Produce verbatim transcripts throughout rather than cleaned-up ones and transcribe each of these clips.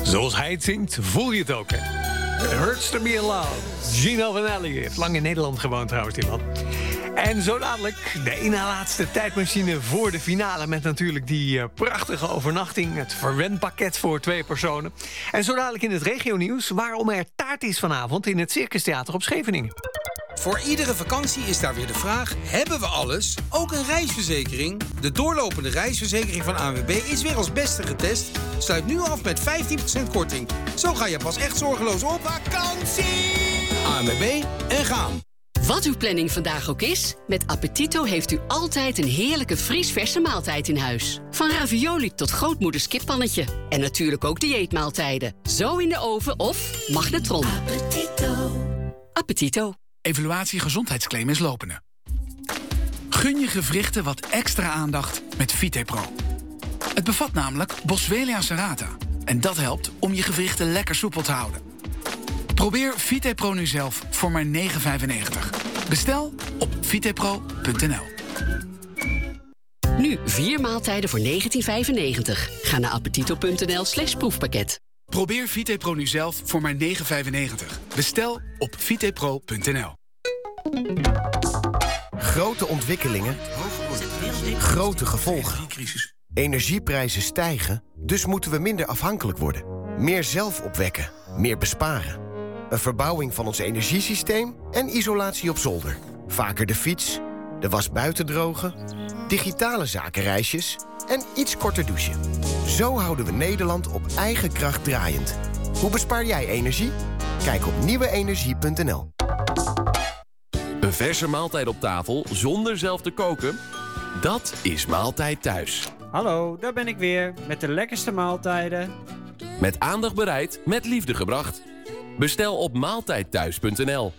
Zoals hij het zingt, voel je het ook, hè? It hurts to be in love. Gino Vanelli heeft lang in Nederland gewoond trouwens, die man. En zo dadelijk de ene laatste tijdmachine voor de finale... met natuurlijk die uh, prachtige overnachting, het verwendpakket voor twee personen. En zo dadelijk in het regionieuws waarom er taart is vanavond... in het Circus Theater op Scheveningen. Voor iedere vakantie is daar weer de vraag, hebben we alles? Ook een reisverzekering? De doorlopende reisverzekering van A N W B is weer als beste getest. Sluit nu af met vijftien procent korting. Zo ga je pas echt zorgeloos op vakantie! A N W B en gaan! Wat uw planning vandaag ook is, met Appetito heeft u altijd een heerlijke vriesverse maaltijd in huis. Van ravioli tot grootmoeders kippannetje. En natuurlijk ook dieetmaaltijden. Zo in de oven of magnetron. Appetito. Appetito. Evaluatie gezondheidsclaim is lopende. Gun je gewrichten wat extra aandacht met VitePro. Het bevat namelijk Boswellia serrata. En dat helpt om je gewrichten lekker soepel te houden. Probeer VitePro nu zelf voor maar negen vijfennegentig. Bestel op vitepro punt n l. Nu vier maaltijden voor negentien vijfennegentig. Ga naar appetito punt n l slash proefpakket. Probeer VitePro nu zelf voor maar negen vijfennegentig. Bestel op vitepro punt n l. Grote ontwikkelingen, grote gevolgen. Energieprijzen stijgen, dus moeten we minder afhankelijk worden. Meer zelf opwekken, meer besparen. Een verbouwing van ons energiesysteem en isolatie op zolder. Vaker de fiets, de was buiten drogen, digitale zakenreisjes en iets korter douchen. Zo houden we Nederland op eigen kracht draaiend. Hoe bespaar jij energie? Kijk op nieuwe energie punt n l. Een verse maaltijd op tafel zonder zelf te koken? Dat is Maaltijd Thuis. Hallo, daar ben ik weer met de lekkerste maaltijden. Met aandacht bereid, met liefde gebracht. Bestel op maaltijdthuis punt n l.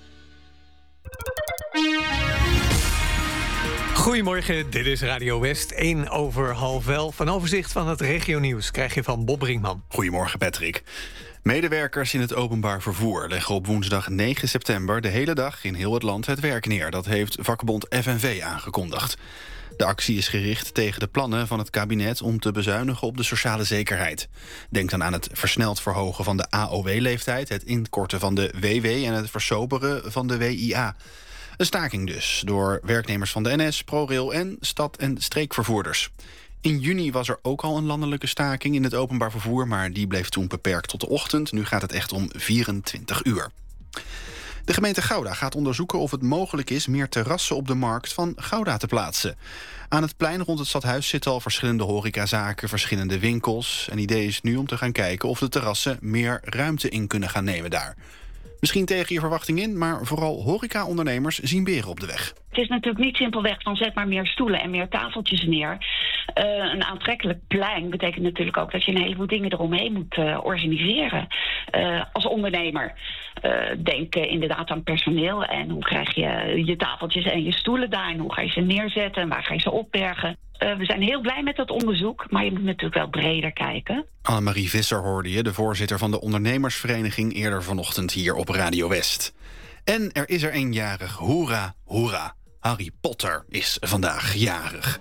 Goedemorgen, dit is Radio West, één over half elf. Een overzicht van het regionieuws krijg je van Bob Brinkman. Goedemorgen, Patrick. Medewerkers in het openbaar vervoer leggen op woensdag negen september... de hele dag in heel het land het werk neer. Dat heeft vakbond F N V aangekondigd. De actie is gericht tegen de plannen van het kabinet om te bezuinigen op de sociale zekerheid. Denk dan aan het versneld verhogen van de A O W-leeftijd... het inkorten van de W W en het versoberen van de W I A. Een staking dus, door werknemers van de N S, ProRail en stad- en streekvervoerders. In juni was er ook al een landelijke staking in het openbaar vervoer... maar die bleef toen beperkt tot de ochtend. Nu gaat het echt om vierentwintig uur. De gemeente Gouda gaat onderzoeken of het mogelijk is... meer terrassen op de markt van Gouda te plaatsen. Aan het plein rond het stadhuis zitten al verschillende horecazaken... verschillende winkels. Een idee is nu om te gaan kijken of de terrassen... meer ruimte in kunnen gaan nemen daar. Misschien tegen je verwachting in, maar vooral horeca-ondernemers zien beren op de weg. Het is natuurlijk niet simpelweg van zet maar meer stoelen en meer tafeltjes neer. Uh, een aantrekkelijk plein betekent natuurlijk ook dat je een heleboel dingen eromheen moet uh, organiseren. Uh, als ondernemer. Uh, denk uh, inderdaad aan personeel en hoe krijg je je tafeltjes en je stoelen daar en hoe ga je ze neerzetten en waar ga je ze opbergen. Uh, we zijn heel blij met dat onderzoek, maar je moet natuurlijk wel breder kijken. Annemarie Visser hoorde je, de voorzitter van de ondernemersvereniging, eerder vanochtend hier op Radio West. En er is er een jarig. Hoera, hoera. Harry Potter is vandaag jarig.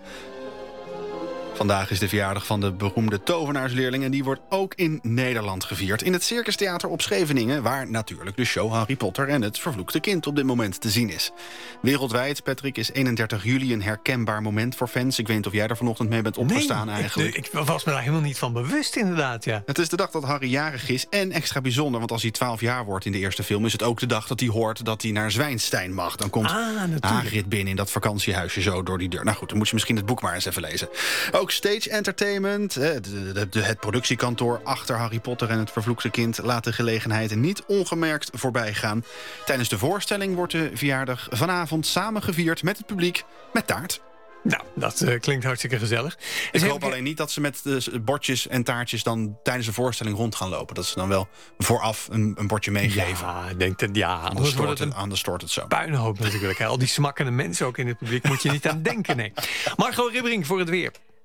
Vandaag is de verjaardag van de beroemde tovenaarsleerling... en die wordt ook in Nederland gevierd. In het Circus Theater op Scheveningen... waar natuurlijk de show Harry Potter en het vervloekte kind... op dit moment te zien is. Wereldwijd, Patrick, is eenendertig juli een herkenbaar moment voor fans. Ik weet niet of jij er vanochtend mee bent opgestaan nee, eigenlijk. Ik, ik was me daar helemaal niet van bewust, inderdaad, ja. Het is de dag dat Harry jarig is en extra bijzonder... want als hij twaalf jaar wordt in de eerste film... is het ook de dag dat hij hoort dat hij naar Zwijnstein mag. Dan komt ah, Hagrid binnen in dat vakantiehuisje zo door die deur. Nou goed, dan moet je misschien het boek maar eens even lezen. Ook Stage Entertainment, de, de, de, het productiekantoor achter Harry Potter en het vervloekte kind... laat de gelegenheid niet ongemerkt voorbij gaan. Tijdens de voorstelling wordt de verjaardag vanavond samen gevierd met het publiek met taart. Nou, dat uh, klinkt hartstikke gezellig. Ik hoop alleen niet dat ze met de bordjes en taartjes... dan tijdens de voorstelling rond gaan lopen. Dat ze dan wel vooraf een, een bordje meegeven. Ja, ik denk dat, ja, anders stort het, anders stort het zo. Puinhoop natuurlijk. Hè. Al die smakkende mensen ook in het publiek... moet je niet aan denken, nee. Margot Ribbering voor het weer.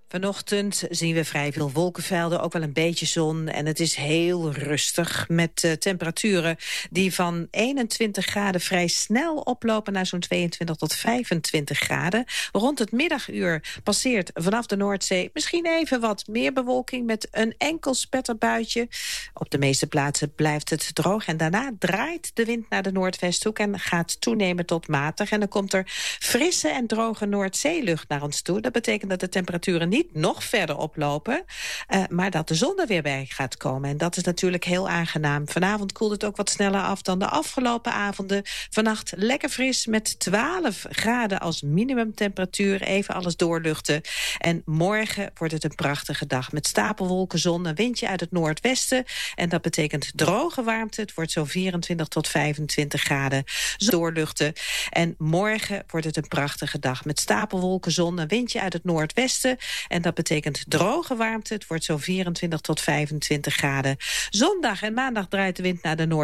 Vanochtend zien we vrij veel wolkenvelden, ook wel een beetje zon. En het is heel rustig met uh, temperaturen die van eenentwintig graden vrij snel oplopen naar zo'n tweeëntwintig tot vijfentwintig graden. Rond het middaguur passeert vanaf de Noordzee misschien even wat meer bewolking met een enkel spetterbuitje. Op de meeste plaatsen blijft het droog en daarna draait de wind naar de noordwesthoek en gaat toenemen tot matig. En dan komt er frisse en droge Noordzeelucht naar ons toe. Dat betekent dat de temperaturen niet nog verder oplopen, uh, maar dat de zon er weer bij gaat komen. En dat is natuurlijk heel aangenaam. Vanavond koelt het ook wat sneller af dan de afgelopen avonden. Vannacht lekker fris met twaalf graden als minimumtemperatuur. Even alles doorluchten. En morgen wordt het een prachtige dag met stapelwolken, zon, een windje uit het noordwesten. En dat betekent droge warmte. Het wordt zo'n vierentwintig tot vijfentwintig graden. Doorluchten. En morgen wordt het een prachtige dag met stapelwolken, zon, een windje uit het noordwesten. En dat betekent droge warmte. Het wordt zo'n vierentwintig tot vijfentwintig graden. Zondag en maandag draait de wind naar de noord.